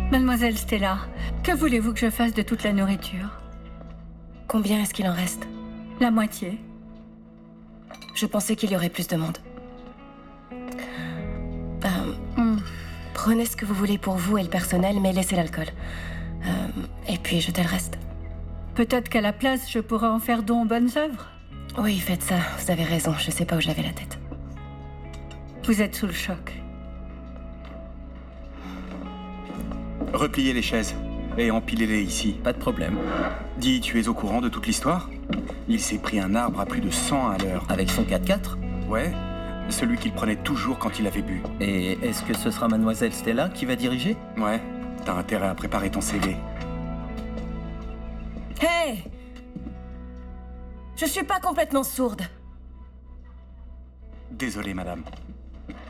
Mademoiselle Stella, que voulez-vous que je fasse de toute la nourriture? Combien est-ce qu'il en reste? La moitié. Je pensais qu'il y aurait plus de monde. Prenez ce que vous voulez pour vous et le personnel, mais laissez l'alcool. Et puis jetez le reste. Peut-être qu'à la place, je pourrais en faire don aux bonnes œuvres. Oui, faites ça. Vous avez raison. Je sais pas où j'avais la tête. Vous êtes sous le choc. Repliez les chaises et empilez-les ici. Pas de problème. Dis, tu es au courant de toute l'histoire? Il s'est pris un arbre à plus de 100 à l'heure. Avec son 4x4? Ouais, celui qu'il prenait toujours quand il avait bu. Et est-ce que ce sera Mademoiselle Stella qui va diriger? Ouais, t'as intérêt à préparer ton CV. Hey! Je suis pas complètement sourde. Désolé, madame.